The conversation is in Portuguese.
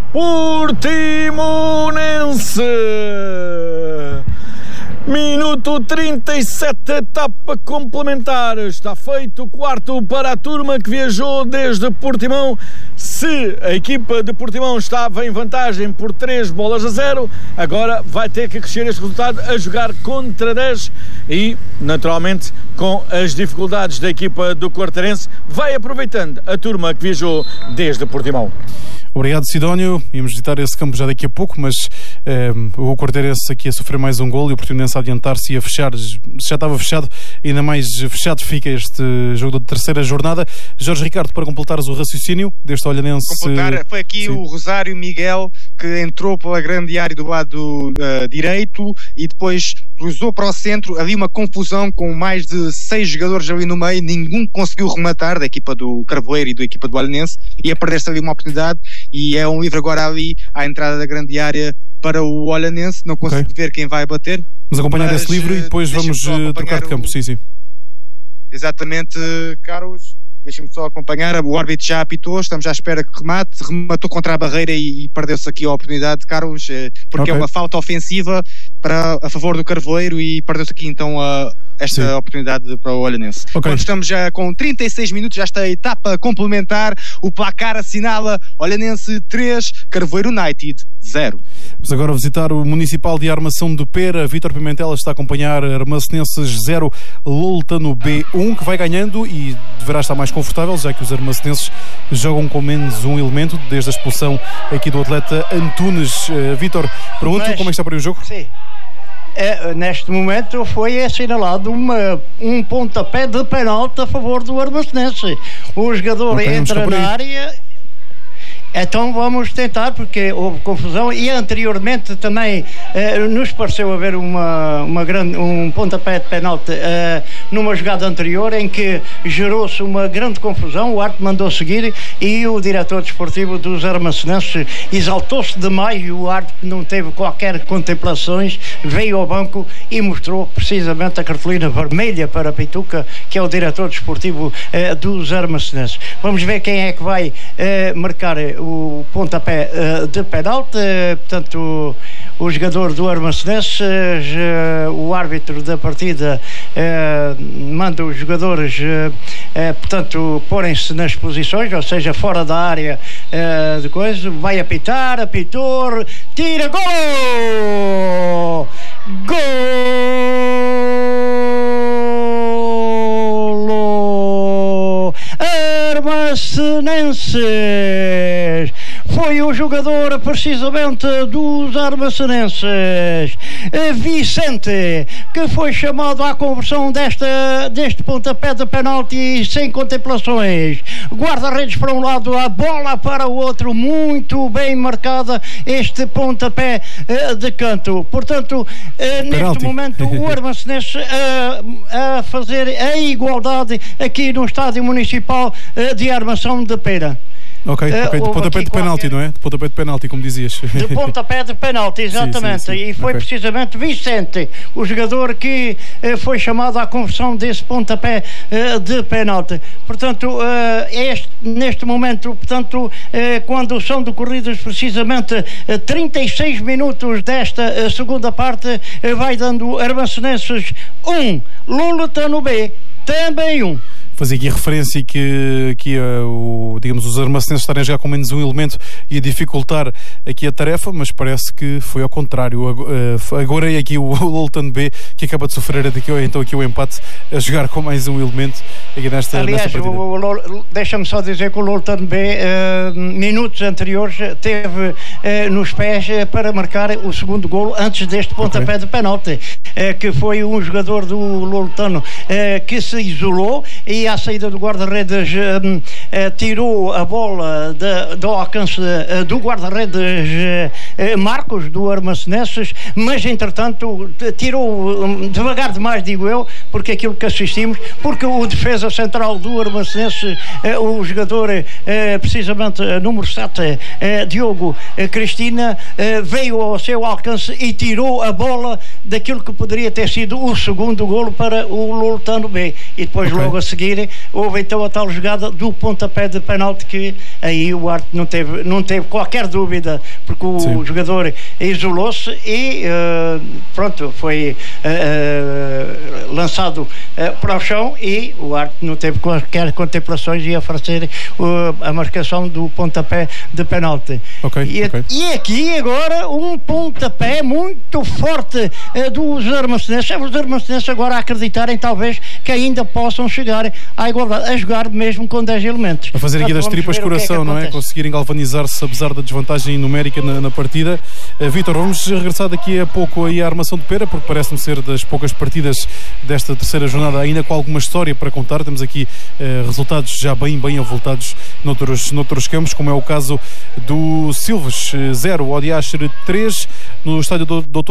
Portimonense. Minuto 37, etapa complementar. Está feito o quarto para a turma que viajou desde Portimão. Se a equipa de Portimão estava em vantagem por 3-0, agora vai ter que crescer este resultado a jogar contra 10 e, naturalmente, com as dificuldades da equipa do Quartarense, vai aproveitando a turma que viajou desde Portimão. Obrigado, Sidónio. Íamos visitar esse campo já daqui a pouco, mas o Quartarense aqui a sofrer mais um gol e o Portimonense a adiantar-se e a fechar. Já estava fechado, ainda mais fechado fica este jogo da terceira jornada. Jorge Ricardo, para completares o raciocínio deste Olhanense... Foi aqui sim. O Rosário Miguel que entrou pela grande área do lado direito e depois cruzou para o centro. Havia uma confusão com mais de 6 jogadores ali no meio, ninguém conseguiu rematar, da equipa do Carvoeiro e da equipa do Olhanense, e a perder-se ali uma oportunidade, e é um livre agora ali à entrada da grande área para o Olhanense. Não consigo ver quem vai bater. Vamos acompanhar esse livre e depois vamos trocar de campo. Sim. Exatamente, Carlos. Deixa-me só acompanhar, o árbitro já apitou, estamos à espera que rematou contra a barreira e perdeu-se aqui a oportunidade, Carlos, porque é uma falta ofensiva a favor do Carvoeiro e perdeu-se aqui então esta oportunidade para o Olhanense. Estamos já com 36 minutos, já está a etapa complementar, o placar assinala Olhanense 3, Carvoeiro United 0. Vamos agora visitar o Municipal de Armação de Pera. Vítor Pimentel está a acompanhar Armacenenses 0, Loltano B1, que vai ganhando e deverá estar mais confortável, já que os armacenenses jogam com menos um elemento desde a expulsão aqui do atleta Antunes. Vítor, pergunto como é que está para o jogo? Sim. Neste momento foi assinalado um pontapé de penalti a favor do Armacenense. O jogador entra na área. Então vamos tentar, porque houve confusão e anteriormente também nos pareceu haver um pontapé de penalti numa jogada anterior em que gerou-se uma grande confusão. O árbitro mandou seguir e o diretor desportivo dos Armacenenses exaltou-se demais e o árbitro não teve qualquer contemplações, veio ao banco e mostrou precisamente a cartolina vermelha para Pituca, que é o diretor desportivo dos Armacenenses. Vamos ver quem é que vai marcar o pontapé de penalti. Portanto, o jogador do Armacenenses, o árbitro da partida manda os jogadores portanto, porem-se nas posições, ou seja, fora da área de coisa, vai apitar, apitou, tira, gol! Golo! Armacenenses! Foi o jogador precisamente dos Armacenenses, Vicente, que foi chamado à conversão deste pontapé de penalti sem contemplações. Guarda-redes para um lado, a bola para o outro, muito bem marcada este pontapé de canto. Portanto, neste momento o Armacenenses a fazer a igualdade aqui no Estádio Municipal de Armação de Pera. Ok, de pontapé de penalti, não é? De pontapé de penalti, como dizias. De pontapé de penalti, exatamente. Sim. E foi precisamente Vicente, o jogador que foi chamado à conversão desse pontapé de penalti. Portanto, neste momento, portanto, quando são decorridos precisamente 36 minutos desta segunda parte, vai dando Armacenenses 1, Loltano B também 1. Fazer aqui referência que digamos, os armacenenses estarem a jogar com menos um elemento e a dificultar aqui a tarefa, mas parece que foi ao contrário. Agora é aqui o Loltano B que acaba de sofrer então aqui o empate a jogar com mais um elemento aqui nesta partida. Deixa-me só dizer que o Loltano B minutos anteriores teve nos pés para marcar o segundo golo antes deste pontapé de penalti, que foi um jogador do Loltano que se isolou e à saída do guarda-redes tirou a bola do alcance do guarda-redes Marcos, do Armacenenses, mas entretanto tirou devagar demais, digo eu, porque aquilo que assistimos, porque o defesa central do Armacenenses, o jogador precisamente número 7, Diogo Cristina, veio ao seu alcance e tirou a bola daquilo que poderia ter sido o segundo golo para o Loltano B, e depois logo a seguir seguir houve então a tal jogada do pontapé de penalti, que aí o árbitro não teve qualquer dúvida, porque o jogador isolou-se e pronto, foi lançado para o chão, e o árbitro não teve qualquer contemplações e a oferecer a marcação do pontapé de penalti. E aqui agora um pontapé muito forte dos armacenenses. Os armacenenses agora a acreditarem talvez que ainda possam chegar à igualdade, a jogar mesmo com 10 elementos. A fazer aqui das tripas coração, não é? Conseguirem galvanizar-se apesar da desvantagem numérica na partida. Vítor, vamos regressar daqui a pouco aí à armação de Pera, porque parece-me ser das poucas partidas desta terceira jornada ainda com alguma história para contar. Temos aqui resultados já bem avultados noutros campos, como é o caso do Silves 0, Odiaster 3, no estádio do Dr.